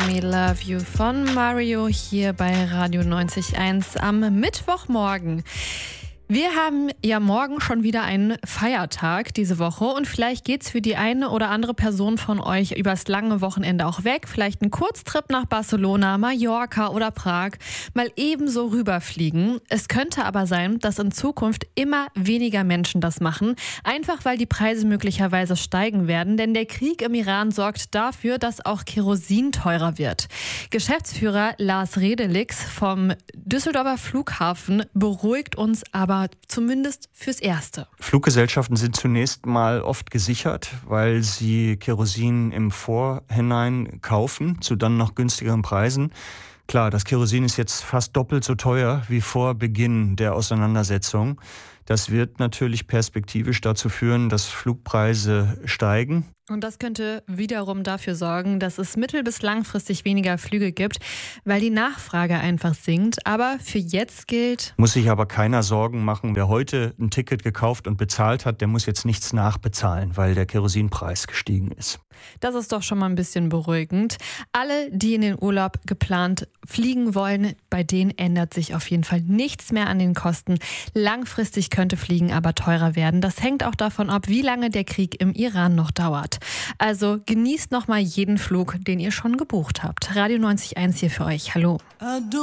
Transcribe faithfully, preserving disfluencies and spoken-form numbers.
Me Love You von Mario hier bei Radio neunzig Komma eins am Mittwochmorgen. Wir haben ja morgen schon wieder einen Feiertag diese Woche und vielleicht geht's für die eine oder andere Person von euch übers lange Wochenende auch weg. Vielleicht ein Kurztrip nach Barcelona, Mallorca oder Prag, mal ebenso rüberfliegen. Es könnte aber sein, dass in Zukunft immer weniger Menschen das machen, einfach weil die Preise möglicherweise steigen werden, denn der Krieg im Iran sorgt dafür, dass auch Kerosin teurer wird. Geschäftsführer Lars Redelix vom Düsseldorfer Flughafen beruhigt uns aber zumindest fürs Erste. Fluggesellschaften sind zunächst mal oft gesichert, weil sie Kerosin im Vorhinein kaufen, zu dann noch günstigeren Preisen. Klar, das Kerosin ist jetzt fast doppelt so teuer wie vor Beginn der Auseinandersetzung. Das wird natürlich perspektivisch dazu führen, dass Flugpreise steigen. Und das könnte wiederum dafür sorgen, dass es mittel- bis langfristig weniger Flüge gibt, weil die Nachfrage einfach sinkt. Aber für jetzt gilt: Muss sich aber keiner Sorgen machen. Wer heute ein Ticket gekauft und bezahlt hat, der muss jetzt nichts nachbezahlen, weil der Kerosinpreis gestiegen ist. Das ist doch schon mal ein bisschen beruhigend. Alle, die in den Urlaub geplant fliegen wollen, bei denen ändert sich auf jeden Fall nichts mehr an den Kosten. Langfristig könnte Fliegen aber teurer werden. Das hängt auch davon ab, wie lange der Krieg im Iran noch dauert. Also genießt noch mal jeden Flug, den ihr schon gebucht habt. Radio neunzig Komma eins hier für euch. Hallo.